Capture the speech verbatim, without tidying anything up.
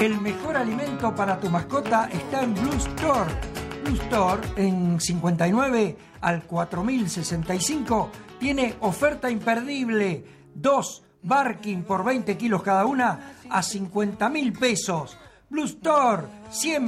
El mejor alimento para tu mascota está en Blue Store. Blue Store en cincuenta y nueve al cuatro mil sesenta y cinco tiene oferta imperdible. Dos Barking por veinte kilos cada una a cincuenta mil pesos. Blue Store, siempre